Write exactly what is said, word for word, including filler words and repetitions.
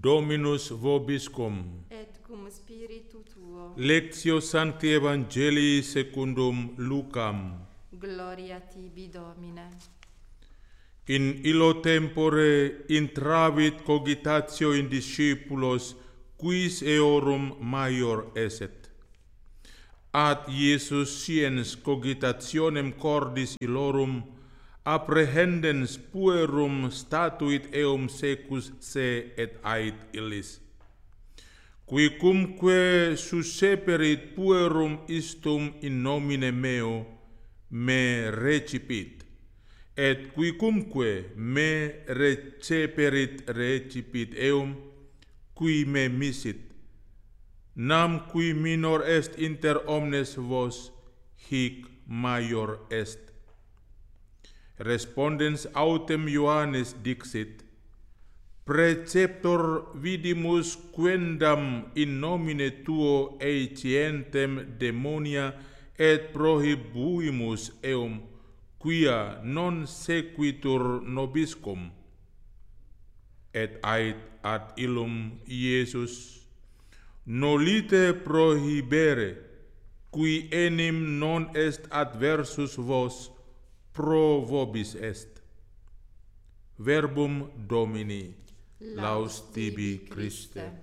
Dominus vobiscum. Et cum spiritu tuo. Lectio Sancti Evangelii secundum Lucam. Gloria tibi, Domine. In illo tempore intravit cogitatio in discipulos quis eorum maior esset. Ad Iesus sciens cogitationem cordis illorum apprehendens puerum statuit eum secus se et ait illis. Quicumque susceperit puerum istum in nomine meo, me recipit, et quicumque me receperit recipit eum, qui me misit. Nam qui minor est inter omnes vos, hic maior est. Respondens autem Ioannes dixit, Preceptor vidimus quendam in nomine tuo eitientem demonia et prohibuimus eum, quia non sequitur nobiscum. Et ait ad illum Iesus, nolite prohibere, qui enim non est adversus vos, pro vobis est. Verbum Domini. Laus tibi, Christe.